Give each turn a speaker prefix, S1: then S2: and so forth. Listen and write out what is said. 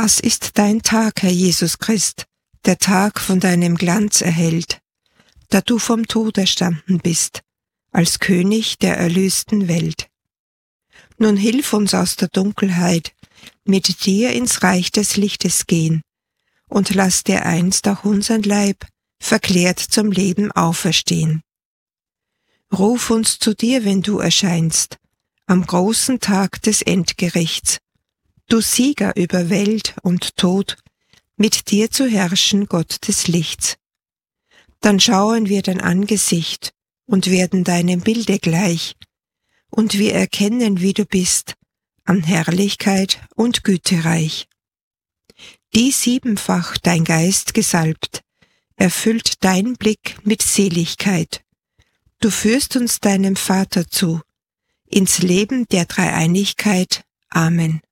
S1: Das ist dein Tag, Herr Jesus Christ, der Tag von deinem Glanz erhellt, da du vom Tod erstanden bist, als König der erlösten Welt. Nun hilf uns aus der Dunkelheit, mit dir ins Reich des Lichtes gehen, und lass dir einst auch unseren Leib verklärt zum Leben auferstehen. Ruf uns zu dir, wenn du erscheinst, am großen Tag des Endgerichts, du Sieger über Welt und Tod, mit dir zu herrschen, Gott des Lichts. Dann schauen wir dein Angesicht und werden deinem Bilde gleich, und wir erkennen, wie du bist, an Herrlichkeit und Güte reich. Die siebenfach dein Geist gesalbt, erfüllt dein Blick mit Seligkeit. Du führst uns deinem Vater zu, ins Leben der Dreieinigkeit. Amen.